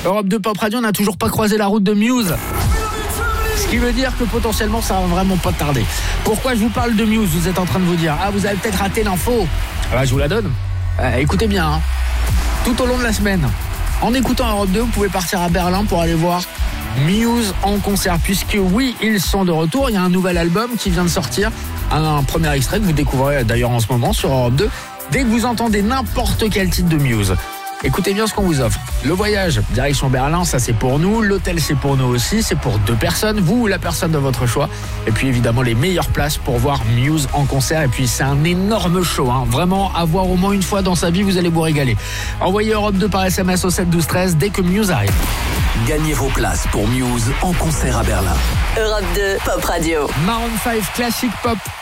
Europe 2 Pop Radio, on n'a toujours pas croisé la route de Muse. Ce qui veut dire que potentiellement ça va vraiment pas tarder. Pourquoi je vous parle de Muse? Vous êtes en train de vous dire, vous avez peut-être raté l'info. Je vous la donne. Écoutez bien, hein. Tout au long de la semaine, en écoutant Europe 2, vous pouvez partir à Berlin pour aller voir Muse en concert, puisque oui, ils sont de retour. Il y a un nouvel album qui vient de sortir, un premier extrait que vous découvrez d'ailleurs en ce moment sur Europe 2, dès que vous entendez n'importe quel titre de Muse. Écoutez bien ce qu'on vous offre. Le voyage, direction Berlin, ça c'est pour nous. L'hôtel, c'est pour nous aussi. C'est pour 2 personnes, vous ou la personne de votre choix. Et puis évidemment, les meilleures places pour voir Muse en concert. Et puis c'est un énorme show, hein. Vraiment, à voir au moins une fois dans sa vie, vous allez vous régaler. Envoyez Europe 2 par SMS au 7 12 13 dès que Muse arrive. Gagnez vos places pour Muse en concert à Berlin. Europe 2 Pop Radio. Maroon 5 Classic Pop